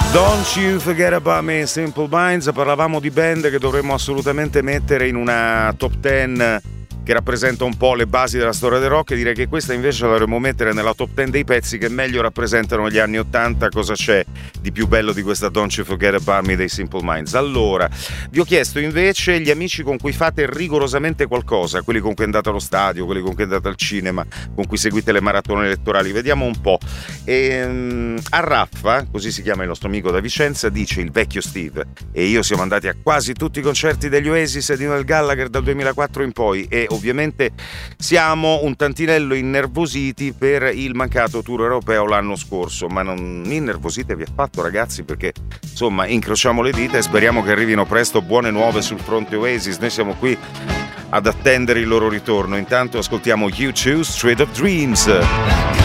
Don't You Forget About Me, Simple Minds. Parlavamo di band che dovremmo assolutamente mettere in una top 10 che rappresenta un po' le basi della storia del rock, e direi che questa invece la dovremmo mettere nella top 10 dei pezzi che meglio rappresentano gli anni 80. Cosa c'è di più bello di questa Don't You Forget About Me dei Simple Minds? Allora, vi ho chiesto invece gli amici con cui fate rigorosamente qualcosa, quelli con cui andate allo stadio, quelli con cui andate al cinema, con cui seguite le maratone elettorali. Vediamo un po'. A Raffa, così si chiama il nostro amico da Vicenza, dice: il vecchio Steve e io siamo andati a quasi tutti i concerti degli Oasis e di Noel Gallagher dal 2004 in poi, e ovviamente siamo un tantinello innervositi per il mancato tour europeo l'anno scorso, ma non innervositevi affatto, ragazzi, perché insomma incrociamo le dita e speriamo che arrivino presto buone nuove sul fronte Oasis. Noi siamo qui ad attendere il loro ritorno. Intanto ascoltiamo U2, Street of Dreams.